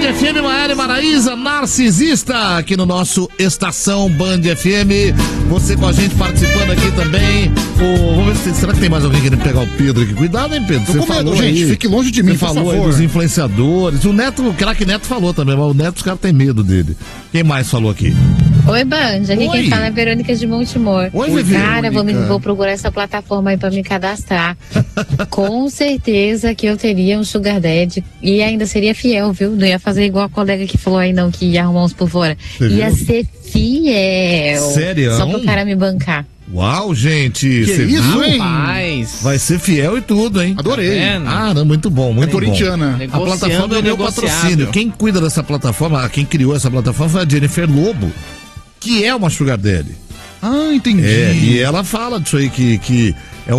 Band FM, Maiara e Maraísa, narcisista, aqui no nosso Estação Band FM. Você com a gente participando aqui também. Vamos ver se será que tem mais alguém querendo pegar o Pedro aqui? Cuidado, hein, Pedro? Você falou, gente, fique longe de mim, por favor. Você falou aí dos influenciadores. O Neto, o craque Neto falou também, mas o Neto, os caras têm medo dele. Quem mais falou aqui? Oi, Band. Aqui quem fala é Verônica de Montemor. Oi, cara, vou procurar essa plataforma aí pra me cadastrar. Com certeza que eu teria um sugar daddy e ainda seria fiel, viu? Não ia fazer igual a colega que falou aí não, que ia arrumar uns por fora. Ia ser fiel. Sério? Só pro cara me bancar. Uau, gente. Que isso, hein? Vai ser fiel e tudo, hein? Adorei. Ah, não, muito bom, muito corintiana. bom. A plataforma é o meu patrocínio. Quem cuida dessa plataforma, quem criou essa plataforma foi a Jennifer Lobo, que é uma sugar daddy. Ah, entendi. E ela fala disso aí, que é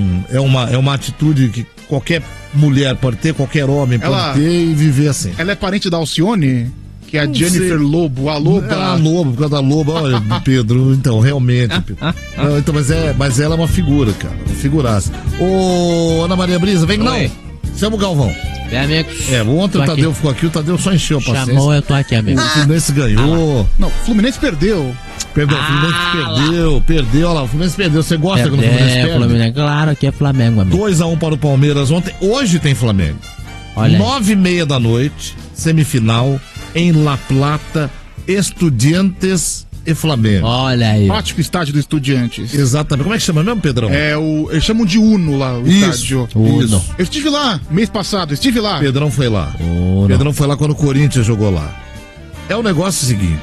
uma atitude que qualquer mulher pode ter, qualquer homem pode ter e viver assim. Ela é parente da Alcione? Que é a Jennifer Lobo, a Loba. É a Lobo, por causa da Loba. Olha, Pedro, então, realmente. Não, então, mas ela é uma figura, cara. Uma figuraça. Ô, Ana Maria Brisa, vem não. Chama o Galvão. Bem, amigos. Ontem o Tadeu ficou aqui, o Tadeu só encheu a paciência. Chamou, eu tô aqui, amigo. O Fluminense ganhou. Não, o Fluminense perdeu. Perdão, o Fluminense perdeu. Olha lá, o Fluminense perdeu. Você gosta quando o Fluminense perde? Fluminense, claro, aqui é Flamengo, amigo. 2-1 para o Palmeiras ontem. Hoje tem Flamengo. Olha 9h30 da noite, semifinal, em La Plata, Estudiantes e Flamengo. Olha aí. Ótimo estádio do Estudiantes. Exatamente. Como é que chama mesmo, Pedrão? Eles chamam de Uno lá, o estádio. Uno. Eu estive lá, mês passado, Pedrão foi lá. Uno. Pedrão foi lá quando o Corinthians jogou lá. É o negócio seguinte,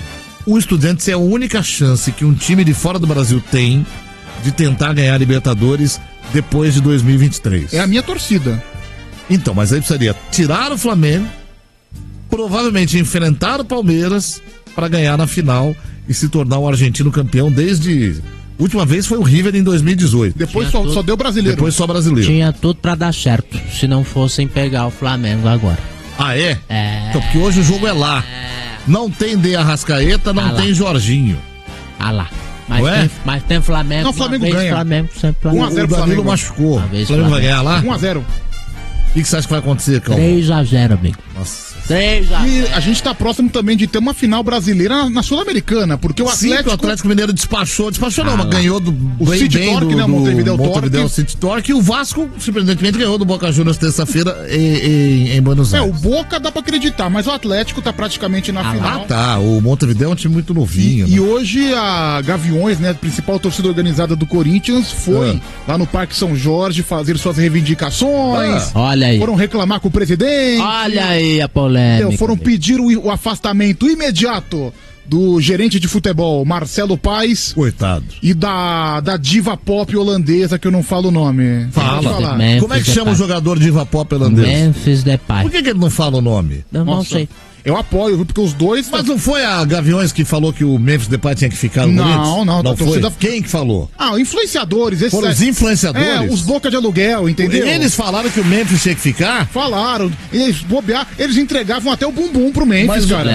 o Estudiantes é a única chance que um time de fora do Brasil tem de tentar ganhar a Libertadores depois de 2023. É a minha torcida. Então, mas aí precisaria tirar o Flamengo, provavelmente enfrentar o Palmeiras para ganhar na final e se tornar um argentino campeão desde... A última vez foi o River em 2018. Depois só deu brasileiro. Depois só brasileiro. Tinha tudo pra dar certo, se não fossem pegar o Flamengo agora. Ah, é? É. Então, porque hoje o jogo é lá. Não tem De Arrascaeta, não tem Jorginho. Ah lá. Mas tem Flamengo. Não, o Flamengo ganha. Flamengo sempre Flamengo. 1-0 O Danilo Flamengo. machucou. O Flamengo vai ganhar lá? 1-0. O que você acha que vai acontecer, Calma? 3-0, amigo. Nossa. 3-0. E a gente tá próximo também de ter uma final brasileira na Sul-Americana, porque o Atlético... o Atlético Mineiro despachou não, mas ganhou do City Torque, né, Montevideo City Torque, e o Vasco, surpreendentemente, ganhou do Boca Juniors terça-feira em Buenos Aires. O Boca dá pra acreditar, mas o Atlético tá praticamente na final. Tá, o Montevideo é um time muito novinho. E hoje a Gaviões, né, a principal torcida organizada do Corinthians, foi lá no Parque São Jorge fazer suas reivindicações. Olha aí. Foram reclamar com o presidente. Olha aí a polêmica. Foram pedir o afastamento imediato do gerente de futebol, Marcelo Paes. Coitado. E da diva pop holandesa, que eu não falo o nome. Fala. Como é que chama o jogador diva pop holandês? Memphis Depay. Por que ele não fala o nome? Eu não sei. Eu apoio, porque os dois... Mas não foi a Gaviões que falou que o Memphis Depay tinha que ficar no Corinthians? Não foi? Quem que falou? Influenciadores. Foram os influenciadores? Os boca de aluguel, entendeu? Eles falaram que o Memphis tinha que ficar? Falaram. Eles entregavam até o bumbum pro Memphis, cara.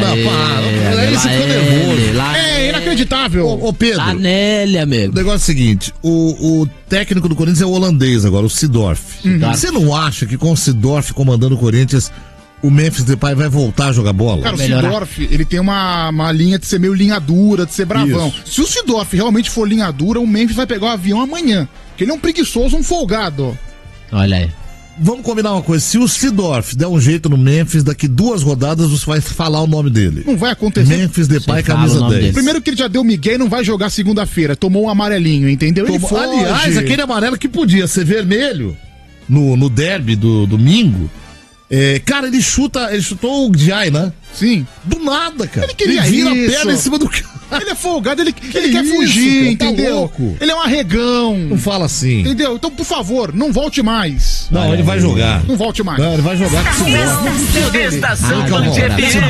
Aí você ficou nervoso. É inacreditável. Ô Pedro. Tá nele, amigo. O negócio é o seguinte, o técnico do Corinthians é o holandês agora, o Seedorf. Você não acha que com o Seedorf comandando o Corinthians, o Memphis Depay vai voltar a jogar bola? Cara, o Seedorf, ele tem uma linha de ser meio linha dura, de ser bravão. Isso. Se o Seedorf realmente for linha dura, o Memphis vai pegar o avião amanhã. Porque ele é um preguiçoso, um folgado. Olha aí. Vamos combinar uma coisa, se o Seedorf der um jeito no Memphis, daqui 2 rodadas você vai falar o nome dele. Não vai acontecer. Memphis Depay, camisa 10. Dele. Primeiro que ele já deu migué e não vai jogar segunda-feira. Tomou um amarelinho, entendeu? Aliás, aquele amarelo que podia ser vermelho no derby do domingo. Cara, ele chutou o Jai, né? Sim. Do nada, cara. Ele vira a perna em cima do cara. Ele é folgado, ele quer fugir, cara, entendeu? Tá louco. Ele é um arregão. Não fala assim. Entendeu? Então, por favor, não volte mais. Não, ele vai jogar. Não volte mais. Não, ele vai jogar com o Estação Band FM.